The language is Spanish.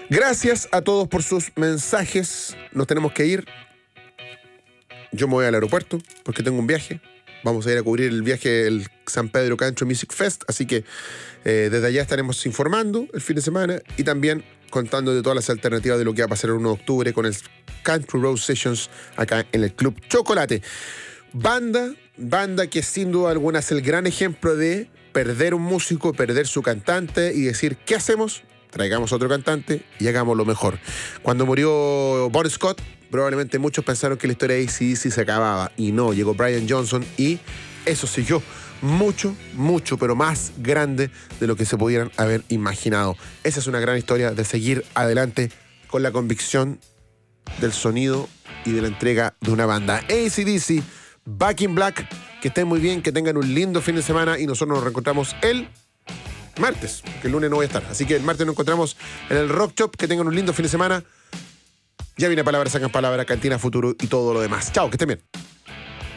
Gracias a todos por sus mensajes. Nos tenemos que ir. Yo me voy al aeropuerto porque tengo un viaje. Vamos a ir a cubrir el viaje del San Pedro Country Music Fest. Así que desde allá estaremos informando el fin de semana y también contando de todas las alternativas de lo que va a pasar el 1 de octubre con el Country Road Sessions acá en el Club Chocolate. Banda que sin duda alguna es el gran ejemplo de perder un músico, perder su cantante y decir, ¿qué hacemos? Traigamos otro cantante y hagámoslo mejor. Cuando murió Bon Scott, probablemente muchos pensaron que la historia de AC/DC se acababa. Y no, llegó Brian Johnson y eso siguió mucho, pero más grande de lo que se pudieran haber imaginado. Esa es una gran historia de seguir adelante con la convicción del sonido y de la entrega de una banda. AC/DC, Back in Black, que estén muy bien, que tengan un lindo fin de semana y nosotros nos reencontramos el martes, porque el lunes no voy a estar. Así que el martes nos encontramos en el Rock Shop. Que tengan un lindo fin de semana. Ya viene Palabras Sacan Palabras, Cantina Futuro y todo lo demás. Chao, que estén bien.